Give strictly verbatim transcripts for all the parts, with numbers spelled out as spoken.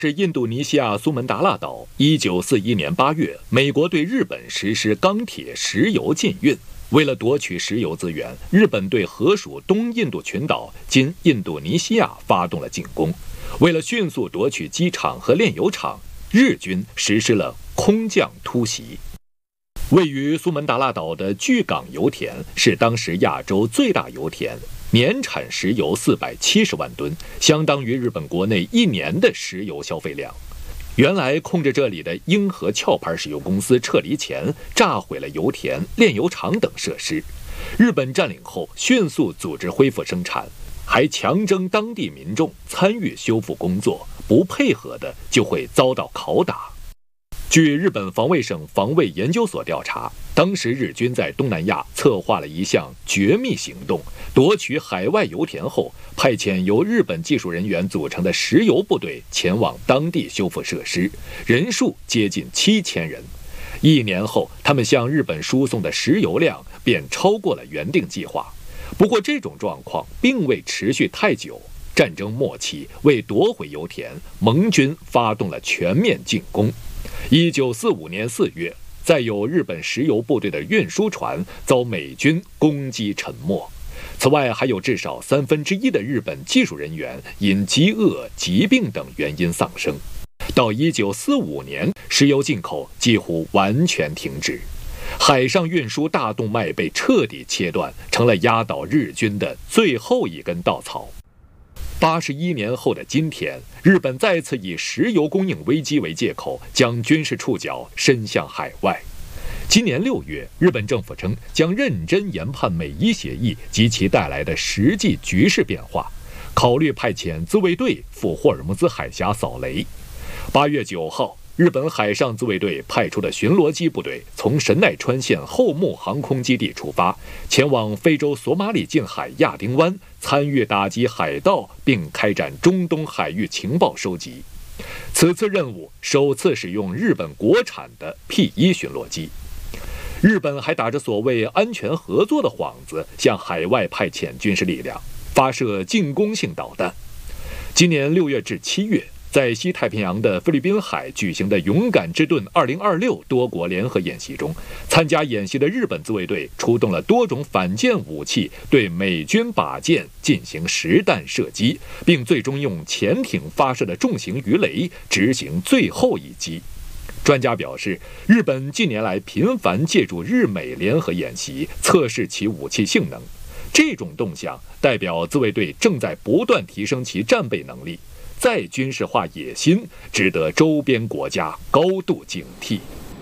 是印度尼西亚苏门答腊岛。一九四一年八月，美国对日本实施钢铁、石油禁运。为了夺取石油资源，日本对荷属东印度群岛（今印度尼西亚）发动了进攻。为了迅速夺取机场和炼油厂，日军实施了空降突袭。位于苏门答腊岛的巨港油田是当时亚洲最大油田，年产石油四百七十万吨，相当于日本国内一年的石油消费量。原来控制这里的英和壳牌石油公司撤离前，炸毁了油田、炼油厂等设施。日本占领后，迅速组织恢复生产，还强征当地民众参与修复工作，不配合的就会遭到拷打。据日本防卫省防卫研究所调查，当时日军在东南亚策划了一项绝密行动，夺取海外油田后，派遣由日本技术人员组成的石油部队前往当地修复设施，人数接近七千人。一年后，他们向日本输送的石油量便超过了原定计划。不过，这种状况并未持续太久。战争末期，为夺回油田，盟军发动了全面进攻。一九四五年四月，载有日本石油部队的运输船遭美军攻击沉没。此外，还有至少三分之一的日本技术人员因饥饿、疾病等原因丧生。到一九四五年，石油进口几乎完全停止，海上运输大动脉被彻底切断，成了压倒日军的最后一根稻草。八十一年后的今天，日本再次以石油供应危机为借口，将军事触角伸向海外。今年六月，日本政府称将认真研判美伊协议及其带来的实际局势变化，考虑派遣自卫队赴霍尔木兹海峡扫雷。八月九号，日本海上自卫队派出的巡逻机部队从神奈川县后木航空基地出发，前往非洲索马里近海亚丁湾，参与打击海盗，并开展中东海域情报收集。此次任务首次使用日本国产的 P 一 巡逻机。日本还打着所谓安全合作的幌子，向海外派遣军事力量，发射进攻性导弹。今年六月至七月，在西太平洋的菲律宾海举行的勇敢之盾二零二六多国联合演习中，参加演习的日本自卫队出动了多种反舰武器，对美军靶舰进行实弹射击，并最终用潜艇发射的重型鱼雷执行最后一击。专家表示，日本近年来频繁借助日美联合演习测试其武器性能，这种动向代表自卫队正在不断提升其战备能力。再军事化野心，值得周边国家高度警惕。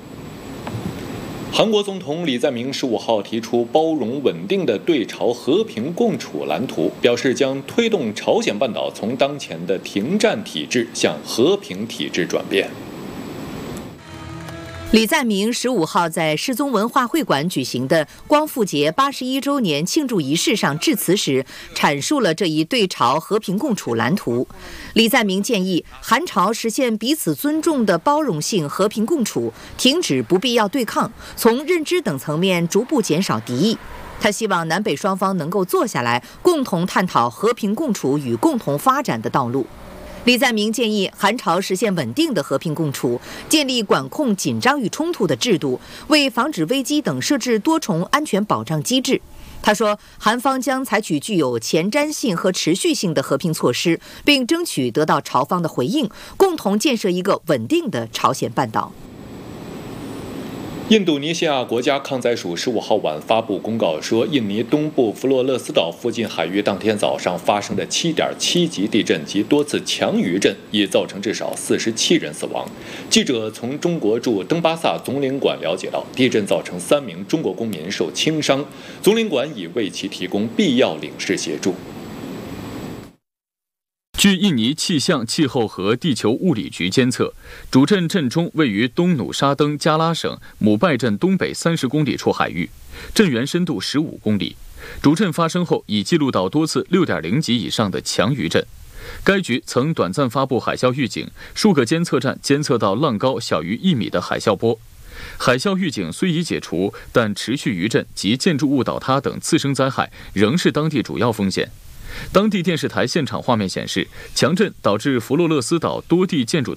韩国总统李在明十五号提出包容稳定的对朝和平共处蓝图，表示将推动朝鲜半岛从当前的停战体制向和平体制转变。 李在明十五号在世宗文化会馆举行的光复节八十一周年庆祝仪式上致辞时，阐述了这一对朝和平共处蓝图。李在明建议韩朝实现彼此尊重的包容性和平共处，停止不必要对抗，从认知等层面逐步减少敌意。他希望南北双方能够坐下来，共同探讨和平共处与共同发展的道路。李在明建议韩朝实现稳定的和平共处，建立管控紧张与冲突的制度，为防止危机等设置多重安全保障机制。他说，韩方将采取具有前瞻性和持续性的和平措施，并争取得到朝方的回应，共同建设一个稳定的朝鲜半岛。 印度尼西亚国家抗灾署十五号晚发布公告说，印尼东部弗洛勒斯岛附近海域当天早上发生的 七点七 级地震及多次强余震，已造成至少四十七人死亡。记者从中国驻登巴萨总领馆了解到，地震造成三名中国公民受轻伤，总领馆已为其提供必要领事协助。 据印尼气象、气候和地球物理局监测，主震震中位于东努沙登加拉省姆拜镇东北三十公里处海域，震源深度十五公里。主震发生后，已记录到多次 六点零 级以上的强余震。该局曾短暂发布海啸预警，数个监测站监测到浪高小于一米的海啸波。海啸预警虽已解除，但持续余震及建筑物倒塌等次生灾害仍是当地主要风险。当地电视台现场画面显示，强震导致弗洛勒斯岛多地建筑